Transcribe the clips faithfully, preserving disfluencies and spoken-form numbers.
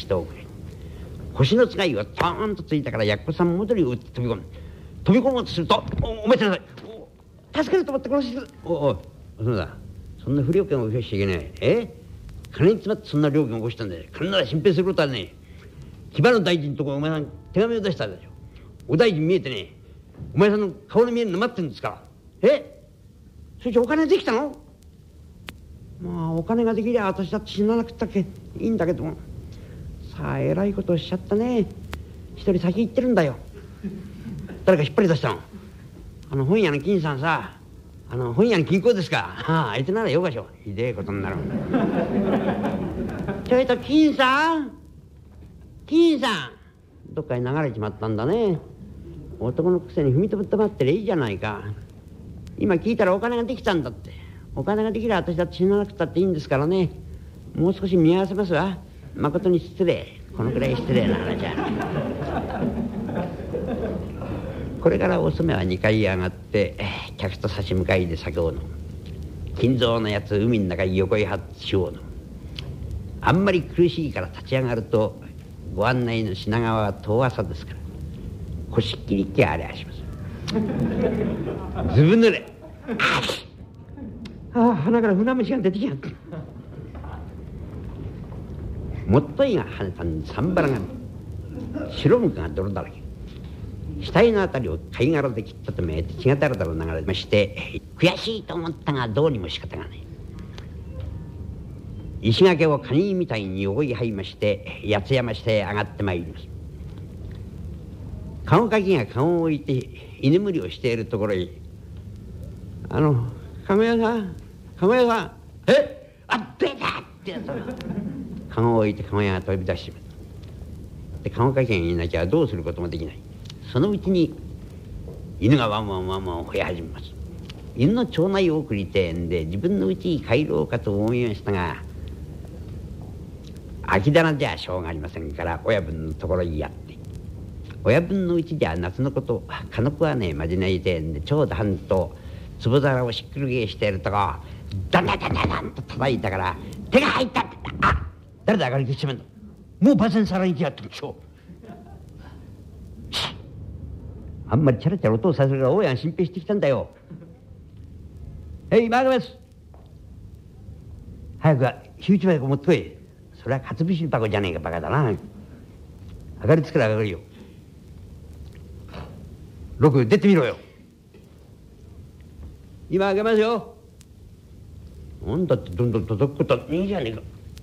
しておくれ。腰のつがいがトーンとついたからやっこさん戻りを打って飛び込む。飛び込もうとすると「おお待ちなさい、お助けると思って殺してくれ。おおそうだ、そんな不良権を増やしちゃいけない。え金に詰まってそんな料金を起こしたんで金なら心配することはねえ。木場の大臣のところお前さん手紙を出したでしょ。お大臣見えてねお前さんの顔の見えるの待ってるんですから。えそれじゃお金できたの？まあお金ができりゃ私だって死ななくったっけいいんだけども、さあえらいことをしちゃったね。一人先行ってるんだよ。誰か引っ張り出したの？あの本屋の金さんさ、あの本屋の金庫ですか。ああ、あいつならよかしょ。ひでえことになる。ちょいと金さん金さん、どっかに流れちまったんだね。男のくせに踏みとぶって待ってりゃいいじゃないか。今聞いたらお金ができたんだって。お金ができれば私だって死ななくたっていいんですからね。もう少し見合わせますわ。誠に失礼。このくらい失礼な話じゃ。これからお染はにかい上がって客と差し向かいで酒を飲む。金蔵のやつ海の中に横へ張って塩を飲む。あんまり苦しいから立ち上がるとご案内の品川は遠浅ですから腰っきり気あれあします。ずぶ濡れ。ああ鼻から船虫が出てきやがった。もっといが跳ねたんでサンバラが白むくが泥だらけ。額のあたりを貝殻で切ったとめえて血がだらだら流れまして、悔しいと思ったがどうにも仕方がない。石垣をカニみたいに横い這いまして八つ山して上がってまいります。籠かきが籠を置いて居眠りをしているところへ「あの籠屋さん籠屋さんえあっ出た!」ってやつが籠を置いて籠屋が飛び出してしまう。で籠かきがいなきゃどうすることもできない。そのうちに犬がワンワンワンワン吠え始めます。犬の町内を送りてえんで自分のうちに帰ろうかと思いましたが、空き棚じゃしょうがありませんから親分のところにやって、親分のうちじゃ夏のこと家の子はねまじないてえんでちょうど半と壺皿をしっくりげしてるとこダンダンダンダンダンと叩いたから手が入ったって。あ誰だ上がり消しちまうんだ。もう馬前皿に来やってるでしょ。あんまりチャラチャラ音をさせるから大家が心配してきたんだよ。へい、マグメス。早く火打ち箱持ってこい。それはかつぶし箱じゃねえかバカだな。明かりつけら上がるよ。ロク出てみろよ。今開けますよ。なんだってどんどん届くこといいじゃねえか。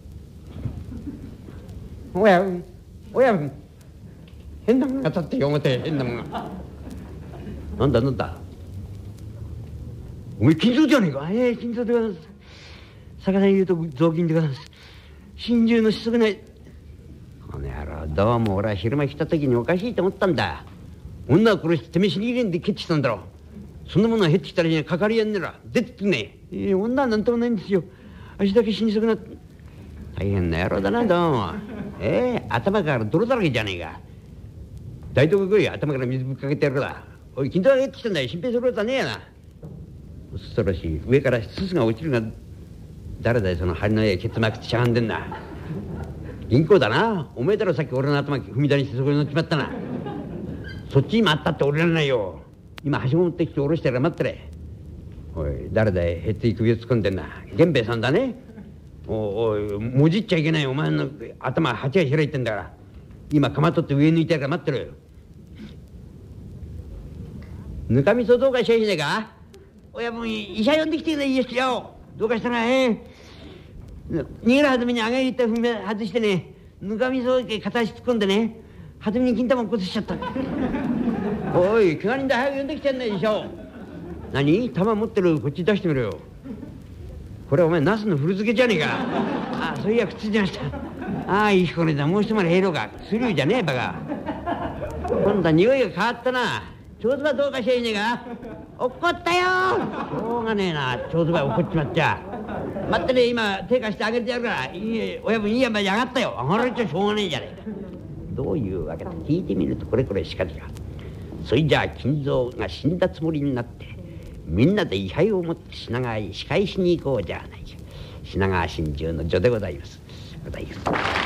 親分親分変なもんが立ってよ表変なもんが。なんだなんだお前金蔵じゃねえか。ええ金蔵でございます。逆さに言うと雑巾でございます。心中のしそくない。この野郎どうも俺は昼間来た時におかしいと思ったんだ。女を殺しててめえ死にげんで蹴ってきたんだろう。そんなものが減ってきたらかかりやんねえら出てってねえ。ええ女はなんともないんですよ。足だけ死にそくなって大変な野郎だなどうも。ええ頭から泥だらけじゃねえか。台所来いよ。頭から水ぶっかけてやるから。おい金蔵が帰ってきたんだよ。心配することはねえやな。恐ろしい。上からすすが落ちるが誰だよその針の絵ケツまくってしゃがんでんな。銀行だな。おめえだろさっき俺の頭踏み台にしてそこに乗っちまったな。そっちに回ったって降りられないよ。今はしご持ってきて下ろしてら待ってれ。おい誰だい。へってい首を突っ込んでんな。源兵衛さんだね。おおいもじっちゃいけない。お前の頭鉢が開いてんだから。今かまとって上抜いてやるから待ってろよ。ぬかみそどうかしやしねえか。親分医者呼んできてねいいですよ。どうかしたらええ逃げるはずみにあがりって踏み外してねぬかみそを片足突っ込んでねはずみに金玉を落っこしちゃった。おい怪我人だ早く呼んできてんねえでしょ。何玉持ってるこっち出してみろよ。これお前ナスの古漬けじゃねえか。あそういやくっついてました。ああいい彦根だ。もう一回入ろうか。スリューじゃねえバカ。今度は匂いが変わったな。蝶ズバどうかしやいねえか。怒ったよ。しょうがねえな蝶ズバ怒っちまっちゃ。待ってね今手貸してあげてやるから。いい親分いいやまで上がったよ。上がられちゃしょうがねえじゃねえか。どういうわけだ聞いてみるとこれこれしかじゃ。それじゃあ金蔵が死んだつもりになってみんなで位牌を持って品川へ仕返しに行こうじゃないか。品川心中の序でございます。ございます。